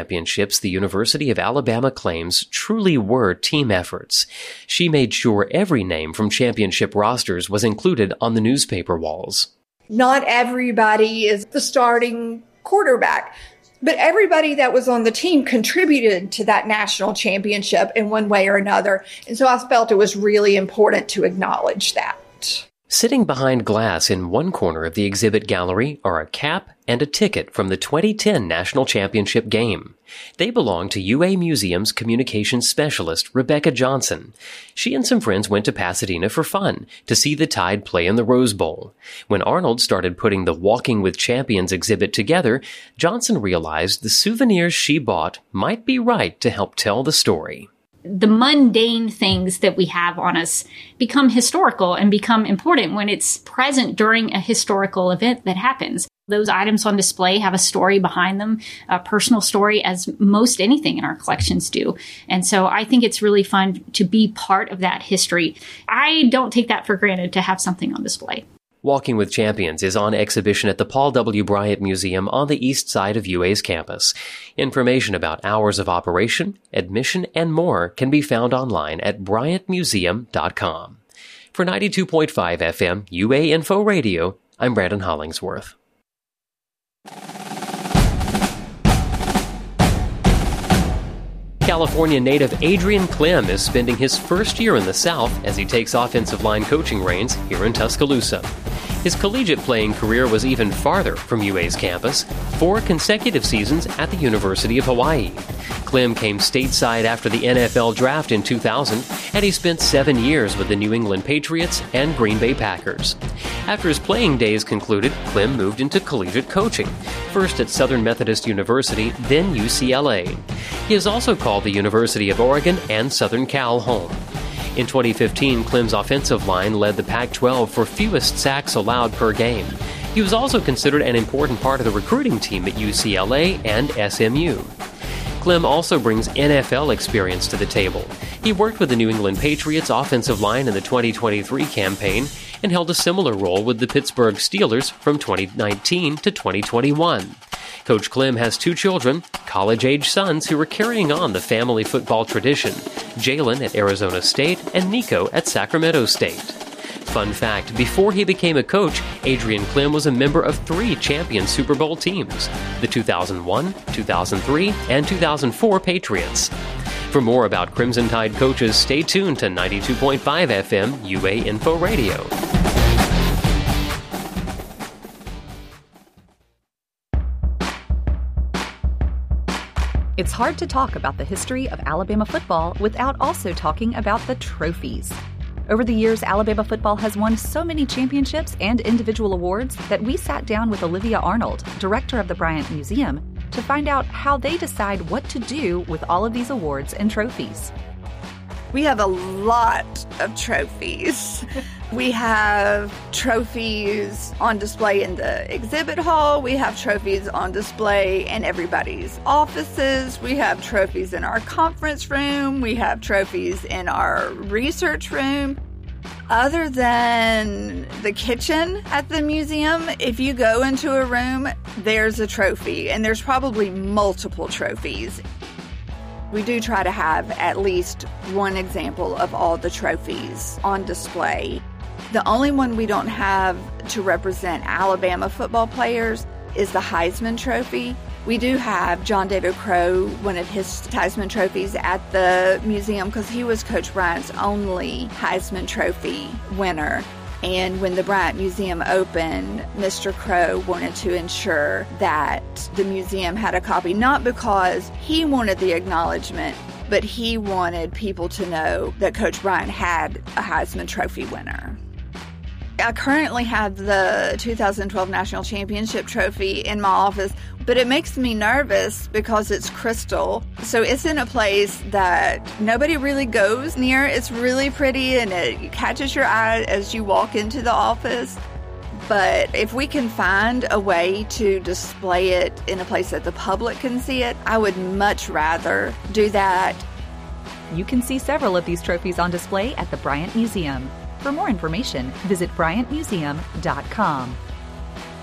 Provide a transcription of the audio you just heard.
championships the University of Alabama claims truly were team efforts. She made sure every name from championship rosters was included on the newspaper walls. Not everybody is the starting quarterback, but everybody that was on the team contributed to that national championship in one way or another. And so I felt it was really important to acknowledge that. Sitting behind glass in one corner of the exhibit gallery are a cap and a ticket from the 2010 National Championship game. They belong to UA Museum's communications specialist, Rebecca Johnson. She and some friends went to Pasadena for fun to see the Tide play in the Rose Bowl. When Arnold started putting the Walking with Champions exhibit together, Johnson realized the souvenirs she bought might be right to help tell the story. The mundane things that we have on us become historical and become important when it's present during a historical event that happens. Those items on display have a story behind them, a personal story, as most anything in our collections do. And so I think it's really fun to be part of that history. I don't take that for granted to have something on display. Walking with Champions is on exhibition at the Paul W. Bryant Museum on the east side of UA's campus. Information about hours of operation, admission, and more can be found online at bryantmuseum.com. For 92.5 FM UA Info Radio, I'm Brandon Hollingsworth. California native Adrian Klemm is spending his first year in the South as he takes offensive line coaching reins here in Tuscaloosa. His collegiate playing career was even farther from UA's campus, 4 consecutive seasons at the University of Hawaii. Klemm came stateside after the NFL draft in 2000, and he spent 7 years with the New England Patriots and Green Bay Packers. After his playing days concluded, Klemm moved into collegiate coaching, first at Southern Methodist University, then UCLA. He has also called the University of Oregon and Southern Cal home. In 2015, Klemm's offensive line led the Pac-12 for fewest sacks allowed per game. He was also considered an important part of the recruiting team at UCLA and SMU. Klemm also brings NFL experience to the table. He worked with the New England Patriots offensive line in the 2023 campaign and held a similar role with the Pittsburgh Steelers from 2019 to 2021. Coach Klemm has 2 children, college-age sons who are carrying on the family football tradition, Jalen at Arizona State and Nico at Sacramento State. Fun fact, before he became a coach, Adrian Klemm was a member of 3 champion Super Bowl teams, the 2001, 2003, and 2004 Patriots. For more about Crimson Tide coaches, stay tuned to 92.5 FM UA Info Radio. It's hard to talk about the history of Alabama football without also talking about the trophies. Over the years, Alabama football has won so many championships and individual awards that we sat down with Olivia Arnold, director of the Bryant Museum, to find out how they decide what to do with all of these awards and trophies. We have a lot of trophies. We have trophies on display in the exhibit hall. We have trophies on display in everybody's offices. We have trophies in our conference room. We have trophies in our research room. Other than the kitchen at the museum, if you go into a room, there's a trophy, and there's probably multiple trophies. We do try to have at least one example of all the trophies on display. The only one we don't have to represent Alabama football players is the Heisman Trophy. We do have John David Crow, one of his Heisman trophies at the museum, because he was Coach Bryant's only Heisman Trophy winner. And when the Bryant Museum opened, Mr. Crow wanted to ensure that the museum had a copy, not because he wanted the acknowledgement, but he wanted people to know that Coach Bryant had a Heisman Trophy winner. I currently have the 2012 National Championship Trophy in my office, but it makes me nervous because it's crystal. So it's in a place that nobody really goes near. It's really pretty and it catches your eye as you walk into the office. But if we can find a way to display it in a place that the public can see it, I would much rather do that. You can see several of these trophies on display at the Bryant Museum. For more information, visit bryantmuseum.com.